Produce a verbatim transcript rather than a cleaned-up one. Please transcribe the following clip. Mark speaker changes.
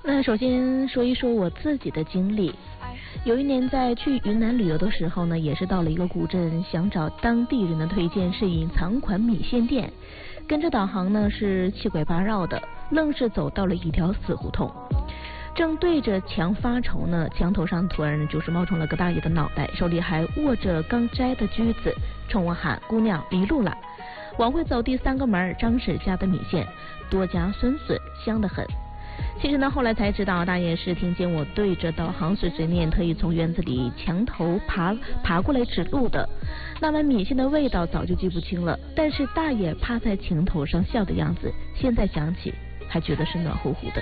Speaker 1: 那首先说一说我自己的经历。有一年在去云南旅游的时候呢，也是到了一个古镇，想找当地人的推荐是隐藏款米线店，跟着导航呢是七拐八绕的，愣是走到了一条死胡同。正对着墙发愁呢，墙头上突然就是冒出了个大爷的脑袋，手里还握着刚摘的橘子，冲我喊：“姑娘，迷路了。”往回走第三个门，张婶家的米线，多加酸笋，香得很。其实呢，后来才知道，大爷是听见我对着导航碎碎念，特意从院子里墙头爬爬过来指路的。那碗米线的味道早就记不清了，但是大爷趴在墙头上笑的样子，现在想起还觉得是暖乎乎的。